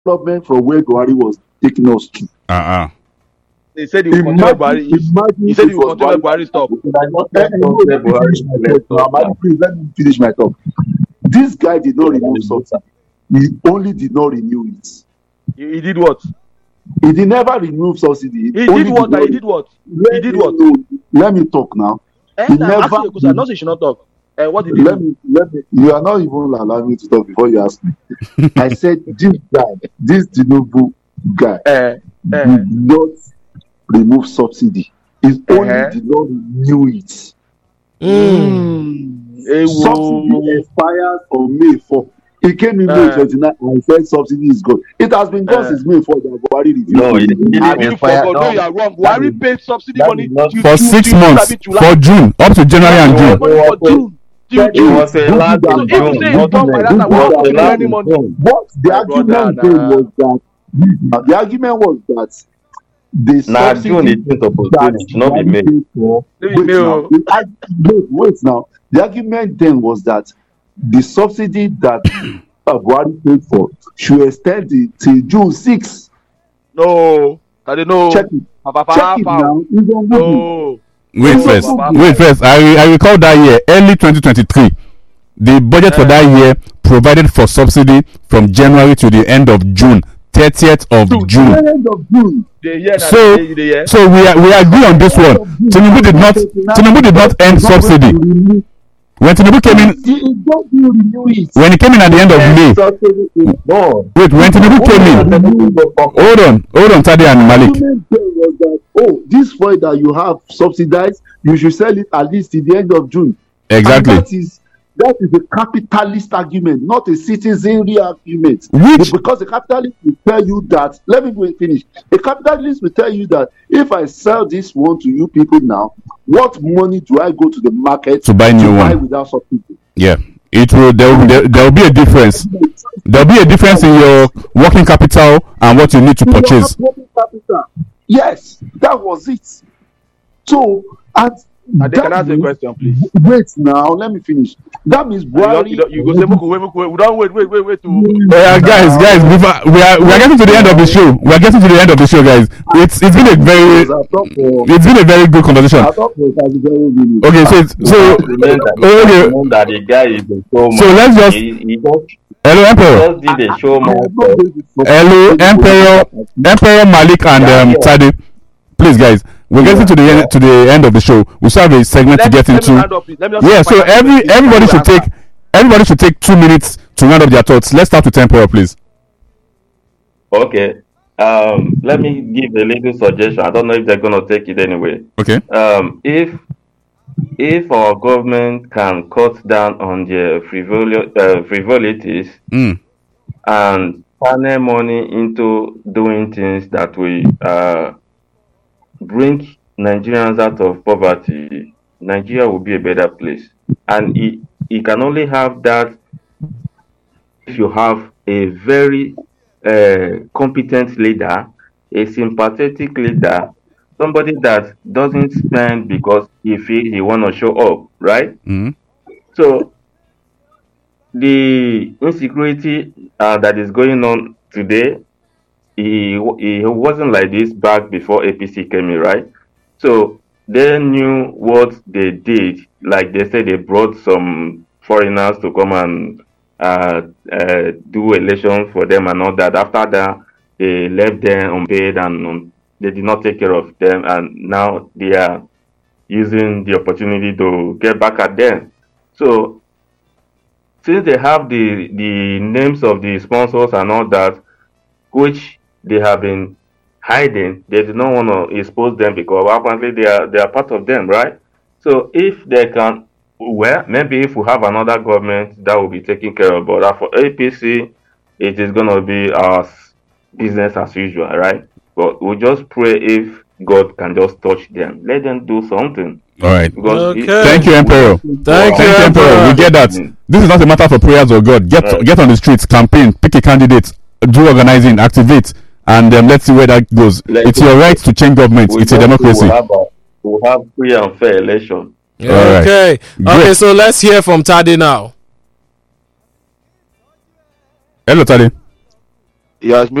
development from where Buhari was taking us to. They said he will continue Buhari. He said he will continue Buhari stop. Please let me finish my talk. This guy did not remove subsidy. He only did not renew it. He did what? He did never remove subsidy. He did what? He did what? He did what? Let me talk now. He never. I'm not saying you should not talk. What did he do? Let me. You are not even allowing me to talk before you ask me. I said this guy, this Tinubu guy, did not remove subsidy. He only did not renew it. Subsidy expires on May 4. He came in May 29 and said subsidy is gone. It has been gone since May 4. Buhari reviewed. No, it didn't expire. No, you are wrong. Buhari paid subsidy money for 6 months, for June, up to January and June. It was a lot of June. What the argument was that the argument was that the subsidy not be made. Wait now. The argument then was that the subsidy that Buhari paid for should extend it till June 6. No, I don't know. Check it. Check it now. No. Wait first. I recall that year, early 2023. The budget for that year provided for subsidy from January to the end of June, 30th of June. So we agree on this one. Tinubu did not end subsidy. When Tinubu came in, when he came in at the end of May, wait, when Tinubu came in, hold on, Tade and Malik. Oh, this fuel that you have subsidized, you should sell it at least till the end of June. Exactly. That is a capitalist argument, not a citizenry argument. Because the capitalist will tell you that, let me finish. A capitalist will tell you that if I sell this one to you people now, what money do I go to the market to buy new one without subsidy? Yeah, it will. There will be a difference. There will be a difference in your working capital and what you need to purchase. Yes, that was it. So, can I ask a question, please? Wait now, let me finish. That means Buhari. You go say, we don't wait. Guys, we are getting to the end of the show. We are getting to the end of the show, guys. It's been a very good conversation. Okay, that the guy is so let's just. Hello, Emperor. Just did a show, Hello, Emperor Malik and Tade. Please, guys. We're getting to the end of the show. We still have a segment to get into. Yeah, so everybody should take 2 minutes to round up their thoughts. Let's start with Emperor, please. Okay. Let me give a little suggestion. I don't know if they're gonna take it anyway. Okay. If our government can cut down on their frivolities and channel money into doing things that we bring Nigerians out of poverty, Nigeria will be a better place. And it can only have that if you have a very competent leader, a sympathetic leader, somebody that doesn't spend because he feels he want to show up, right? So the insecurity that is going on today, he wasn't like this back before APC came in, right? So they knew what they did. Like they said, they brought some foreigners to come and do election for them and all that. After that, they left them unpaid and they did not take care of them. And now they are using the opportunity to get back at them. So since they have the names of the sponsors and all that, which they have been hiding, they do not want to expose them because apparently they are part of them, right? So if they can, well, maybe if we have another government that will be taking care of, but for APC, it is going to be our business as usual, right? But we just pray if God can just touch them, let them do something. All right. Thank you, Emperor. Thank you, Emperor. We get that. This is not a matter for prayers or God. Get on the streets, campaign, pick a candidate, do organizing, activate, and let's see where that goes. It's your right to change government. It's a democracy. We'll have free and fair election. Yeah, okay. Right. Okay, so let's hear from Tade now. Hello, Tade. he has